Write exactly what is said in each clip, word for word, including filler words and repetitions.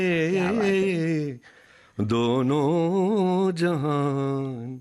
क्या बात है। दोनों जहान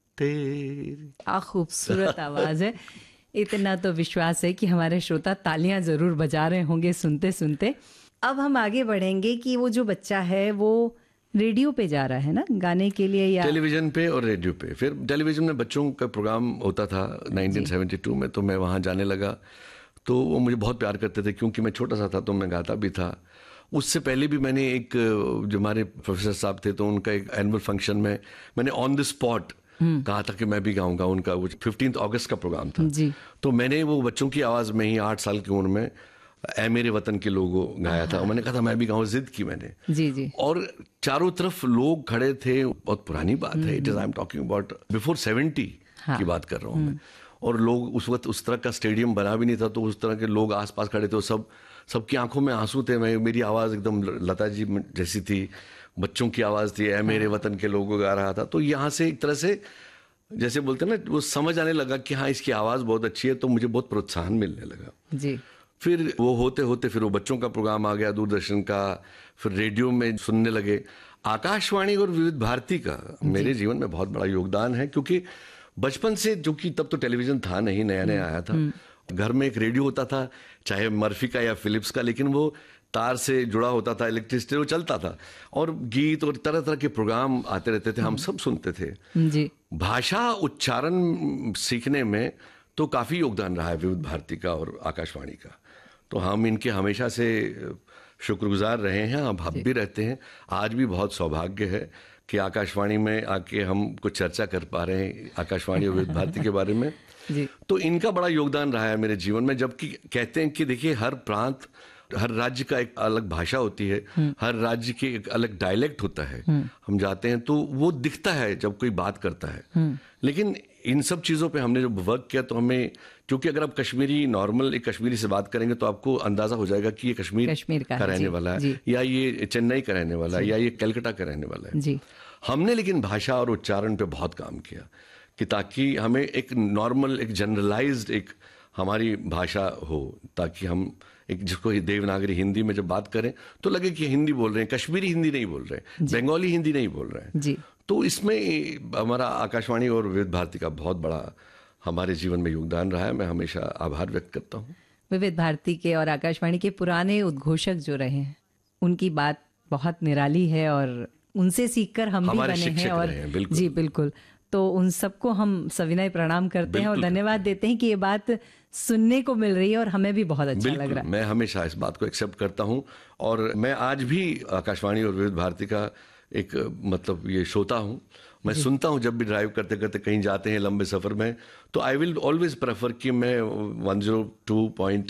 तेरे। क्या खूबसूरत आवाज है। इतना तो विश्वास है कि हमारे श्रोता तालियां जरूर बजा रहे होंगे सुनते सुनते। अब हम आगे बढ़ेंगे कि वो जो बच्चा है वो रेडियो पे जा रहा है ना गाने के लिए, या टेलीविजन पे और रेडियो पे। फिर टेलीविजन में बच्चों का प्रोग्राम होता था नाइनटीन सेवेंटी टू में, तो मैं वहाँ जाने लगा। तो वो मुझे बहुत प्यार करते थे क्योंकि मैं छोटा सा था, तो मैं गाता भी था। उससे पहले भी मैंने एक, जो हमारे प्रोफेसर साहब थे, तो उनका एक एनुअल फंक्शन में मैंने ऑन द स्पॉट कहा था कि मैं भी गाऊंगा। उनका वो फिफ्टीन अगस्त का प्रोग्राम था जी। तो मैंने वो बच्चों की आवाज़ में ही आठ साल की उम्र में ऐ मेरे वतन के लोगों गाया था। और मैंने कहा था मैं भी गाऊं, जिद की मैंने। जी जी। और चारों तरफ लोग खड़े थे। बहुत पुरानी बात है, it is I am talking about before seventy की बात कर रहा हूँ मैं। और लोग उस वक्त, उस तरह का स्टेडियम बना भी नहीं था, तो उस तरह के लोग आसपास खड़े थे। सब सबकी आंखों में आंसू थे। मैं, मेरी आवाज़ एकदम लता जी जैसी थी, बच्चों की आवाज़ थी, ऐ मेरे वतन के लोगों गा रहा था। तो यहाँ से एक तरह से जैसे बोलते हैं ना, वो समझ आने लगा कि हाँ इसकी आवाज़ बहुत अच्छी है, तो मुझे बहुत प्रोत्साहन मिलने लगा जी। फिर वो होते होते फिर वो बच्चों का प्रोग्राम आ गया दूरदर्शन का। फिर रेडियो में सुनने लगे। आकाशवाणी और विविध भारती का मेरे जीवन में बहुत बड़ा योगदान है, क्योंकि बचपन से, जो कि तब तो टेलीविजन था नहीं, नया नया आया था, घर में एक रेडियो होता था, चाहे मर्फी का या फिलिप्स का, लेकिन वो तार से जुड़ा होता था, इलेक्ट्रिसिटी, वो चलता था। और गीत और तरह तरह के प्रोग्राम आते रहते थे, हम सब सुनते थे। जी। भाषा उच्चारण सीखने में तो काफ़ी योगदान रहा है विविध भारती का और आकाशवाणी का। तो हम इनके हमेशा से शुक्रगुजार रहे हैं, अब हम भी रहते हैं। आज भी बहुत सौभाग्य है कि आकाशवाणी में आके हम कुछ चर्चा कर पा रहे हैं आकाशवाणी और विविध भारती के बारे में। जी। तो इनका बड़ा योगदान रहा है मेरे जीवन में। जबकि कहते हैं कि देखिए, हर प्रांत, हर राज्य का एक अलग भाषा होती है, हर राज्य के एक अलग डायलेक्ट होता है। हम जाते हैं तो वो दिखता है जब कोई बात करता है। लेकिन इन सब चीज़ों पे हमने जब वर्क किया, तो हमें, क्योंकि अगर आप कश्मीरी, नॉर्मल एक कश्मीरी से बात करेंगे तो आपको अंदाजा हो जाएगा कि ये कश्मीर, कश्मीर का, का रहने जी, वाला है, जी। या ये चेन्नई का रहने वाला है, या ये कलकत्ता का रहने वाला है। जी। हमने लेकिन भाषा और उच्चारण पे बहुत काम किया कि ताकि हमें एक नॉर्मल, एक जनरलाइज्ड एक हमारी भाषा हो, ताकि हम एक, जिसको देवनागरी हिंदी में जब बात करें तो लगे कि हिंदी बोल रहे हैं, कश्मीरी हिंदी नहीं बोल रहे हैं, बंगाली हिंदी नहीं बोल रहे हैं। जी। तो इसमें हमारा आकाशवाणी और विविध भारती का बहुत बड़ा हमारे जीवन में योगदान रहा है। मैं हमेशा आभार व्यक्त करता हूँ। विविध भारती के और आकाशवाणी के पुराने उद्घोषक जो रहे हैं, उनकी बात बहुत निराली है और उनसे सीखकर हम भी बने हैं। और हैं, बिल्कुल। जी बिल्कुल। तो उन सबको हम सविनय प्रणाम करते हैं और धन्यवाद देते हैं कि ये बात सुनने को मिल रही है और हमें भी बहुत अच्छा लग रहा है। मैं हमेशा इस बात को एक्सेप्ट करता हूँ और मैं आज भी आकाशवाणी और विविध भारती का एक, मतलब ये श्रोता हूँ। मैं सुनता हूँ जब भी ड्राइव करते करते कहीं जाते हैं लंबे सफर में, तो आई विल ऑलवेज प्रेफर कि मैं one zero two point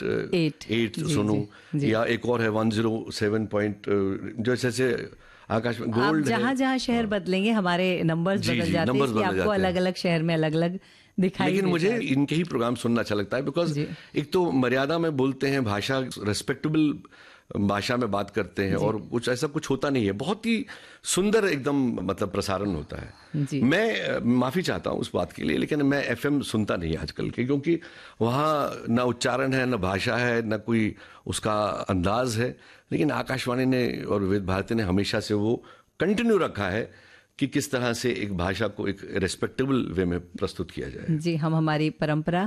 eight सुनूं, या एक और है वन ज़ीरो सेवन पॉइंट, जो जैसे आकाश में गोल्ड है। जहाँ जहाँ शहर बदलेंगे हमारे नंबर्स बदल जाते हैं, इसलिए आपको अलग अलग शहर में अलग अलग दिखाई लेकिन देता मुझे है। इनके ही प्रोग्राम सुनना अच्छा लगता है, बिकॉज एक तो मर्यादा में बोलते हैं, भाषा रेस्पेक्टेबल भाषा में बात करते हैं, और कुछ ऐसा कुछ होता नहीं है, बहुत ही सुंदर एकदम, मतलब प्रसारण होता है। जी। मैं माफ़ी चाहता हूँ उस बात के लिए, लेकिन मैं एफएम सुनता नहीं आजकल के, क्योंकि वहाँ ना उच्चारण है, ना भाषा है, ना कोई उसका अंदाज है। लेकिन आकाशवाणी ने और विविध भारती ने हमेशा से वो कंटिन्यू रखा है कि किस तरह से एक भाषा को एक रेस्पेक्टेबल वे में प्रस्तुत किया जाए। जी, हम हमारी परंपरा